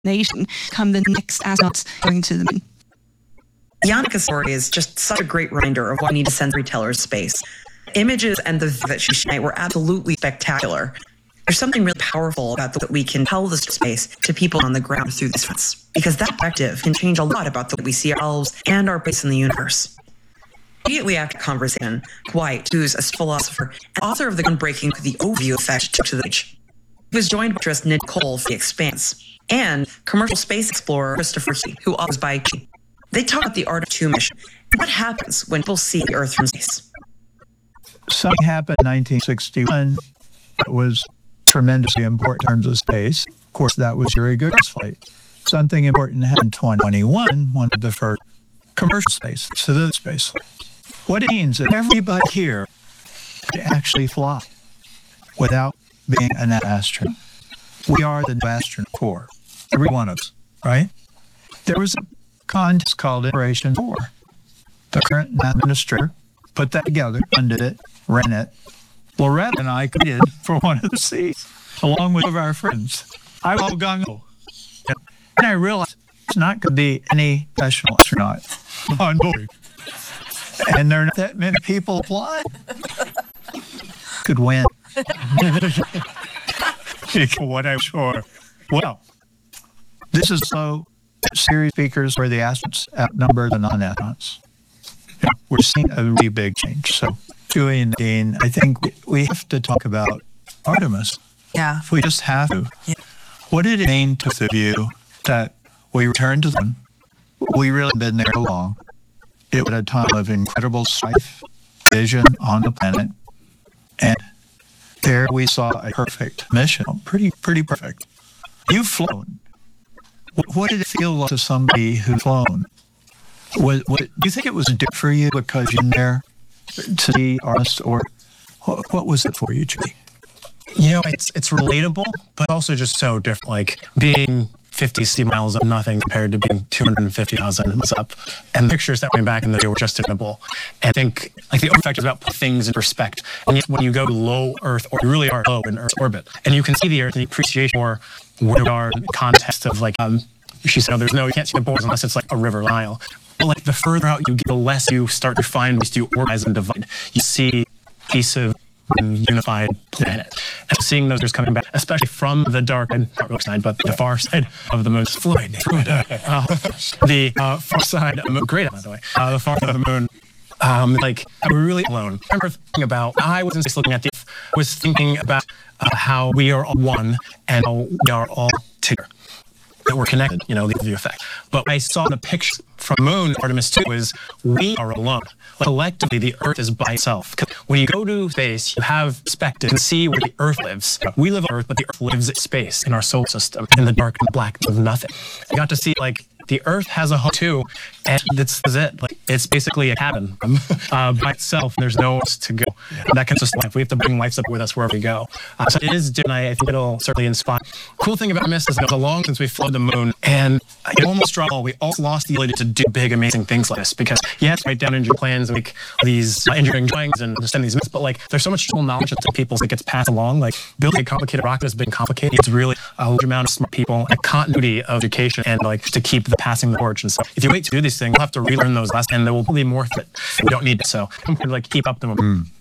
nation come the next astronauts going to the moon. Jannike's story is just such a great reminder of why we need to send retailers to space. Images and the that she shared were absolutely spectacular. There's something really powerful about that we can tell the space to people on the ground through this fence, because that perspective can change a lot about the way we see ourselves and our place in the universe. Immediately after the conversation, White, who's a philosopher and author of the groundbreaking The Overview Effect, took to the stage. He was joined by actress Nicole for The Expanse and commercial space explorer Christopher He, who was by Chi. They talked about the art of two mission and what happens when people see the Earth from space. Something happened in 1961 that was tremendously important in terms of space. Of course, that was Yuri Gagarin's flight. Something important happened in 2021, one of the first commercial space, civilian space. What it means is everybody here could actually fly without being an astronaut. We are the astronaut corps, every one of us, right? There was a contest called Inspiration 4. The current administrator put that together, funded it, ran it. Loretta and I competed for one of the seats, along with our friends. I was all gung-ho. And I realized there's not going to be any professional astronaut on board. And there are not that many people flying. Could win. What I'm sure. Well, this is so serious speakers where the astronauts outnumber the non-astronauts. We're seeing a really big change. So, Julie and Dean, I think we have to talk about Artemis. Yeah. We just have to. Yeah. What did it mean to the view that we returned to the moon? We really been there long. It was a time of incredible strife, vision on the planet, and there we saw a perfect mission, pretty perfect. You've flown. What did it feel like to somebody who's flown? Do you think it was different for you because you're there to see us, or what was it for you, Julie? You know, it's relatable, but also just so different. Like being 50, 60 miles up nothing compared to being 250,000 miles up. And the pictures that went back in the day were just incredible. And I think like the effect is about putting things in perspective. And yet when you go low Earth, or you really are low in Earth's orbit, and you can see the Earth and the appreciation for where we are in the context of like, she said, you can't see the borders unless it's like a river Nile. But like the further out you get, the less you start to find ways to organize and divide. You see a piece of unified planet. And seeing those are coming back, especially from the dark and not real side, but the far side of the moon. Floyd. The far side of the moon. Great, by the way. The far side of the moon. Like, we're really alone. I remember thinking about, I was just looking at the Earth, was thinking about how we are all one and how we are all together. That we're connected, the Overview Effect. But what I saw in the picture from Moon, Artemis 2, was we are alone. Like, collectively, the Earth is by itself. When you go to space, you have perspective and see where the Earth lives. We live on Earth, but the Earth lives in space, in our solar system, in the dark and blackness of nothing. I got to see, like, the Earth has a home too, and this is it. Like, it's basically a cabin by itself. There's nowhere else to go. And that comes to life. We have to bring life up with us wherever we go. So it is different. I think it'll certainly inspire. Cool thing about Artemis is that it was long since we flew the moon, and it almost dropped all. We also lost the ability to do big, amazing things like this because yes, write down engineering plans and make these engineering drawings and understand these myths, but like there's so much knowledge that people that gets passed along. Like building a complicated rocket has been complicated. It's really a large amount of smart people and continuity of education and like to keep the passing the torch. And so if you wait to do these things, you'll have to relearn those lessons, and there will be more of it. We don't need it, so I'm going to like keep up the momentum.